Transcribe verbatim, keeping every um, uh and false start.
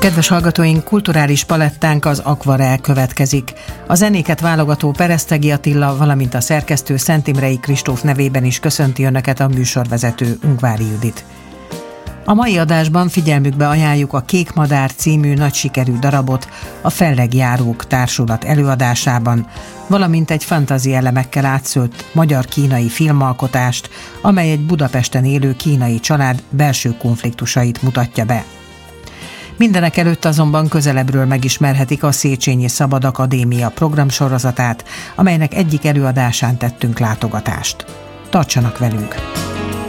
Kedves hallgatóink, kulturális palettánk az Akvarel következik. A zenéket válogató Peresztegi Attila, valamint a szerkesztő Szentimrei Kristóf nevében is köszönti Önöket a műsorvezető Ungvári Judit. A mai adásban figyelmükbe ajánljuk a Kék Madár című nagy sikerű darabot a Fellegjárók Társulat előadásában, valamint egy fantasy elemekkel átszőtt magyar-kínai filmalkotást, amely egy Budapesten élő kínai család belső konfliktusait mutatja be. Mindenek előtt azonban közelebbről megismerhetik a Széchenyi Szabad Akadémia programsorozatát, amelynek egyik előadásán tettünk látogatást. Tartsanak velünk!